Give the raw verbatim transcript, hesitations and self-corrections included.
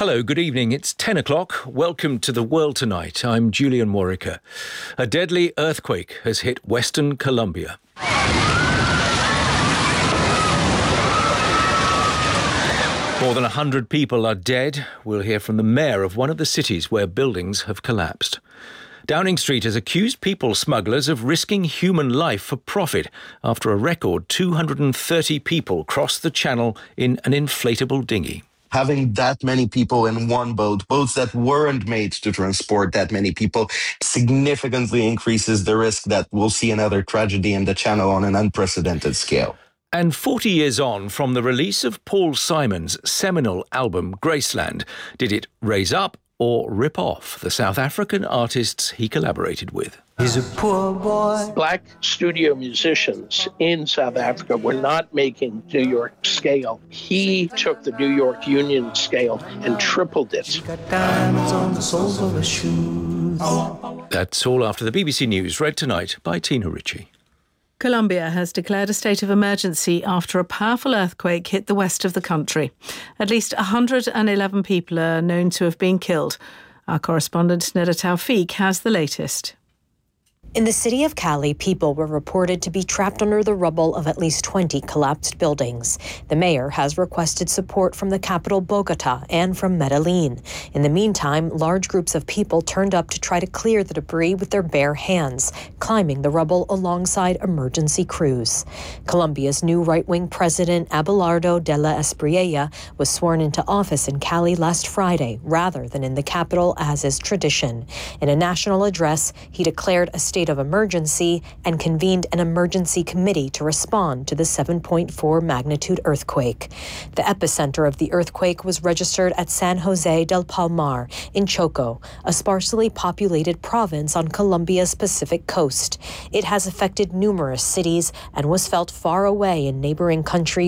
Hello, good evening. It's ten o'clock. Welcome to The World Tonight. I'm Julian Warwicker. A deadly earthquake has hit Western Colombia. More than one hundred people are dead. We'll hear from the mayor of one of the cities where buildings have collapsed. Downing Street has accused people smugglers of risking human life for profit after a record two hundred thirty people crossed the channel in an inflatable dinghy. Having that many people in one boat, boats that weren't made to transport that many people, significantly increases the risk that we'll see another tragedy in the channel on an unprecedented scale. And forty years on from the release of Paul Simon's seminal album Graceland, did it raise up or rip off the South African artists he collaborated with? He's a poor boy. Black studio musicians in South Africa were not making New York scale. He took the New York Union scale and tripled it. He got diamonds on the soles of his shoes. That's all after the B B C News, read tonight by Tina Ritchie. Colombia has declared a state of emergency after a powerful earthquake hit the west of the country. At least one hundred eleven people are known to have been killed. Our correspondent Neda Tawfiq has the latest. In the city of Cali, people were reported to be trapped under the rubble of at least twenty collapsed buildings. The mayor has requested support from the capital Bogota and from Medellin. In the meantime, large groups of people turned up to try to clear the debris with their bare hands, climbing the rubble alongside emergency crews. Colombia's new right-wing president, Abelardo de la Espriella, was sworn into office in Cali last Friday, rather than in the capital, as is tradition. In a national address, he declared a state of emergency and convened an emergency committee to respond to the seven point four magnitude earthquake. The epicenter of the earthquake was registered at San Jose del Palmar in Choco, a sparsely populated province on Colombia's Pacific coast. It has affected numerous cities and was felt far away in neighboring countries